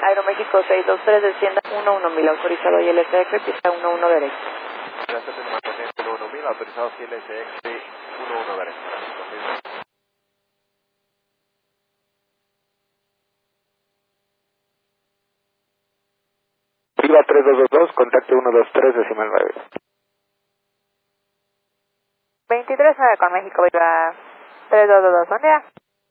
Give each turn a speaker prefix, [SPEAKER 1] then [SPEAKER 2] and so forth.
[SPEAKER 1] Aeroméxico 623, descienda 11.000, autorizado ILSX, pista 11 derecho.
[SPEAKER 2] Gracias, de mantenimiento 11.000, autorizado ILSX 11 derecho.
[SPEAKER 3] Viva 3222, contacto 123, decimal 9.
[SPEAKER 1] 23.9 con México, Viva 3222, ¿dónde?